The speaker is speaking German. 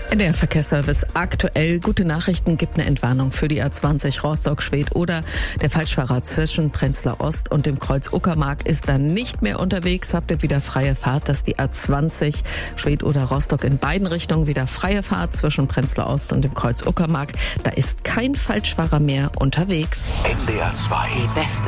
Der Verkehrsservice aktuell. Gute Nachrichten, gibt eine Entwarnung für die A20 Rostock-Schwedt oder der Falschfahrer zwischen Prenzlau Ost und dem Kreuz Uckermark ist dann nicht mehr unterwegs. Habt ihr wieder freie Fahrt, dass die A20 Schwedt oder Rostock in beiden Richtungen wieder freie Fahrt zwischen Prenzlau Ost und dem Kreuz Uckermark. Da ist kein Falschfahrer mehr unterwegs. NDR 2. Die beste